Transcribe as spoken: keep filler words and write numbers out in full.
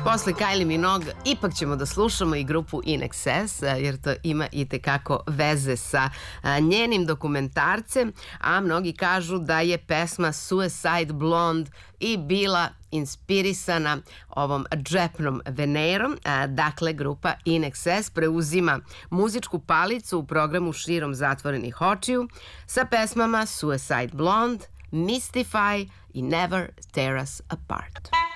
Posle Kylie Minogue ipak ćemo da slušamo i grupu In Excess, jer to ima i tekako veze sa njenim dokumentarcem, a mnogi kažu da je pesma Suicide Blonde i bila inspirisana ovom džepnom venerom. Dakle, grupa In Excess preuzima muzičku palicu u programu Širom zatvorenih očiju sa pesmama Suicide Blonde, Mystify i Never Tear Us Apart.